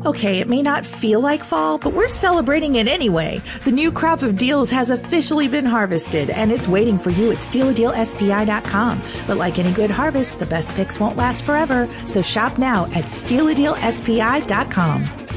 Okay, it may not feel like fall, but we're celebrating it anyway. The new crop of deals has officially been harvested, and it's waiting for you at stealadealspi.com. But like any good harvest, the best picks won't last forever, so shop now at stealadealspi.com.